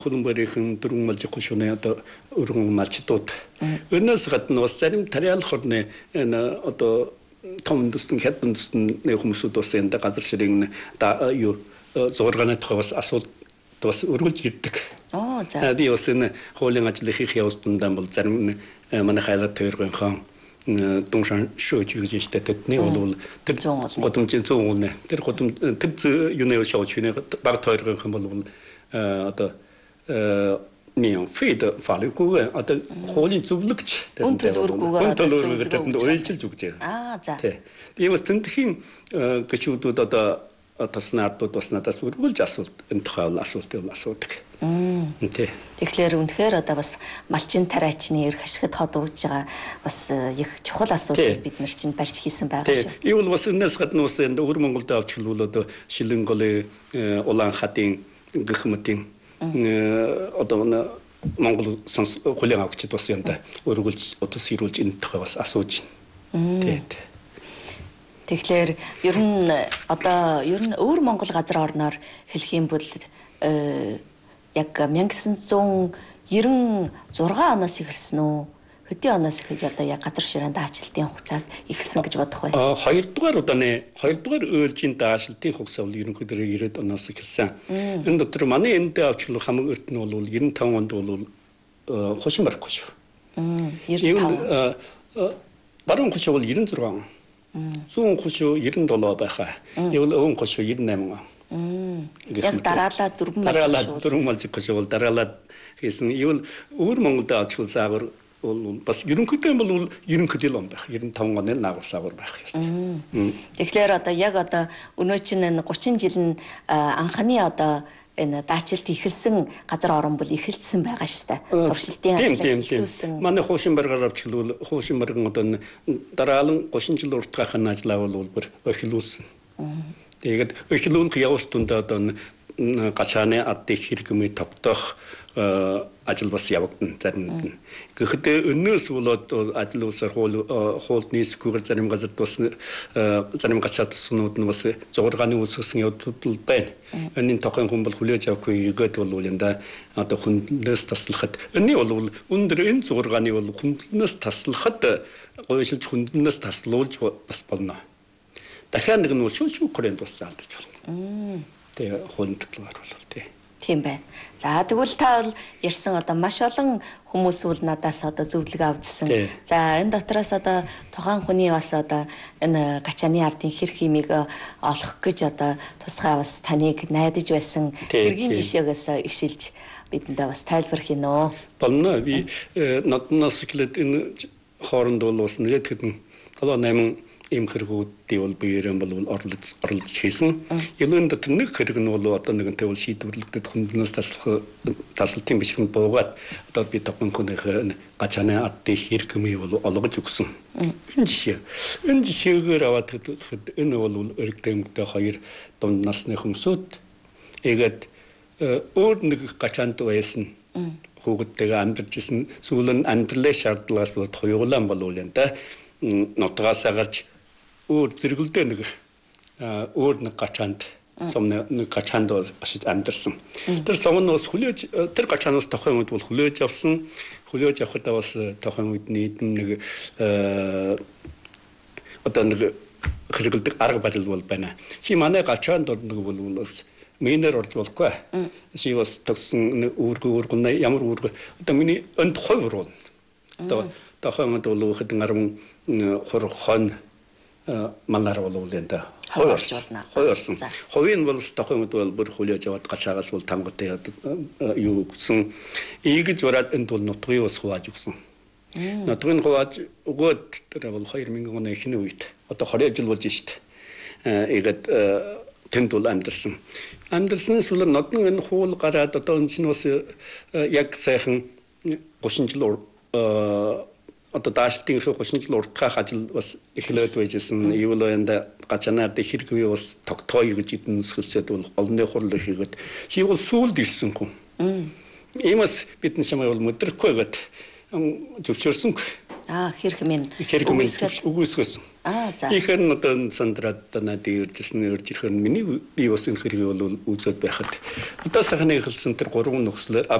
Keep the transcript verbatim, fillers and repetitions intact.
Хөлбөрийн дөрвөн малжихушны одоо өргөн малчдууд. Өнөөс гадна бас зарим тариал хорны энэ одоо том дэстэн хятад дэстэн хүмүүсүүд бас энэ газар ширийн да юу зурганы тохиос асуулт бас өргөлж ирдэг. Оо за. Би бас энэ хуулийн ажлын хийх явцдаа бол зарим манай хайлт төргөн хон 동산 쇼지가 있었대. 네올올 들 고등진 좋은네. 들 고등 들 유네오 쇼치네 바토르가 한번 어 어떤 어免费的法律顾问啊，的法律助力者， 本土路顾问， 本土路顾问，的오일 칠 주제。 啊，在。 对，因为真挺呃，个修都到到呃，他是哪都都是哪都是我们家说，嗯，他拉说的拉说的。 嗯。 对。 Тэгэхээр үнэхээр одоо бас малчин тариачны эрх ашигт ходурж байгаа бас их чухал асуудал бид нар чинь барьж хийсэн байгаа шүү. Ивэл бас энэс гадна бас энэ өвөр Монголд авчлуул одоо Шилэнголын улаан хатын гихмэтийн одоо Монгол хуулийн агчид бас юм да өргөлж утас ирүүлж энэ тухай бас асууж байна. Тэгэхээр ер нь одоо ер нь өвөр Монгол газар орноор хэлэх юм бол яг 천구백구십육 оноос эхэлсэн үү? Хэдийн оноос эхэлж одоо яг газар ширээнд даачилтын хугацааг эхэлсэн гэж бодох вэ? А хоёрдугаар удааны хоёрдугаар өөлжийн даачилтын хугацаа бол ерөнхийдөө найман оноос эхэлсэн. Энэ дотор манай эндээ авчлах хамаг эрт нь бол ninety five онд бол хошин барахгүй шүү. ninety five. Баруун хошин бол ninety six. Зүүн хошин ninety seven байхаа. Ивэл өвөн хошин ninety-eight. Яг дараалаад дөрвөн мал дараалаад дөрвөн мал жигшүүл дараалаад хийсэн. Ивэл өвөр Монголд авчихсан бол бас ерөнхийдөө бол ерөнхийдөө л байх. ninety-five оны наагуусаагаар байх ёстой. Тэгэхээр одоо яг одоо өнөө чинь thirty жил нь анхны одоо энэ даачилт ихэлсэн газар орон бол ихэлсэн байгаа шүү дээ. Туршилтын ажил ихэлсэн. Манай хуушин баргаар авчихвал хуушин барган одоо дараалан thirty жил уртгахын ажиллаа бол бүр эхлүүлсэн. Тэгээд эхлүүлэх явцдаа одоо гачааны ардыг хэрэгмий тогтоох ажил бас явагдана зарим. Гэхдээ өнөөс болоод ажил усаар хуул хуулны скүүр зарим газарт бас зарим гачаад сунууд нь бас зургааны үсгэсэн явдал байна. Энийн тохын хүн бол хүлээж авахгүй игээд бол энэ одоо хүнлээс таслахад энэ бол өндөр энэ зургааны бол хүнлээс таслахад гойшилж хүнлээс таслуулж бас болно. дахиад нэг нь шүүж Коренд бас алдаж байна. Тэгээ хуулийн татлагаар бол тий. Тийм байна. За тэгвэл та бол ярьсан одоо маш олон хүмүүс бол надаас одоо зөвлөгөө авдсан. За энэ дотроос одоо тухайн хүний бас одоо энэ гачааны ардын хэр химийг олох гэж одоо тусгай бас таныг найдаж байсан хэргийн жишээгээс ишилж бидэндээ бас тайлбарх юм уу? Болно. Би наднаас эхлээд энэ хооронд бол бас нэгэд хэдэн eight им хэрэгүүдий бол биеэрэн бол орлож орлож хийсэн. Илүүн дотор нэг хэрэг нь бол одоо нэгэнтэй бол шийдвэрлэгдээд хүнднээс таслах таслалтын бишгэнд буугаад одоо би тохонхоных гачааны ардын хэрэгмий бол олгож өгсөн. Энэ жишээ. Энэ жишээгээр аваад хэхэд энэ бол өргөдөлтөй хоёр дунд насны хүмүүсүүд эгээд өөр нэг гачаанд байсан. Хүүхдтэйгээ амьдарч исэн сүүлэн амьдралын шаардлагаас бол хоёулаан болов юм да. Нотгоос гарч өөр зэрэгэлдээ нэг өөр нэг гачаанд сумны нэг гачаанд ашиж амьдарсан. Тэр сум нь бас хүлээж тэр гачаанаас тохион үед бол хүлээж авсан. Хүлээж авахдаа бас тохион үед нийтэн нэг одоо нэг хэрэгэлдэг арга барил бол байна. Чи манай гачаанд нэг бол бас минер орж болохгүй. Чи бас төгсөн үүрэг үүргэн ямар үүрэг одоо миний өнд хойвор бол. Одоо тохион үед бол хэдэн арван хурхон малаар бол энэ хойорч болно. Хойорсон. Хувийн бол тохион үед бол бүр хүлээж аваад гачаагаас бол тамгатай юу гэсэн ийгж ураад энд бол нутгийн ус хувааж өгсөн. Нутгийн хувааж өгөөд тэр бол two thousand оны эхний үед одоо twenty жил болж штт. Ийгэд тэнд бол амьдэрсэн. Амьдэрсэн сүүл нодны энэ хуул гараад одоо энэ чинь бас яг сайхан thirty жил одоо даашилтын thirty жил уртгах ажил бас эхлээд байжсэн. Ивэл энэ гачаанаар дэ хэрэггүй бас тогтооё гэж эдэн нөхөлсөд бол олонны хурал хийгээд чи бол сүулд ирсэн хүн. Иймээс бидний чамайг бол өдөрхгүй гээд зөвшөөрсөн. Аа хэрэг минь үгүйсгэж үгүйсгэсэн. Аа за. Ихэр нь одоо сандраад надад иржсэн ирж ирэх нь миний би бас энэ хэргийг бол үзээд байхад одоо сайхан эхэлсэн тэр гурван нөхцлөөр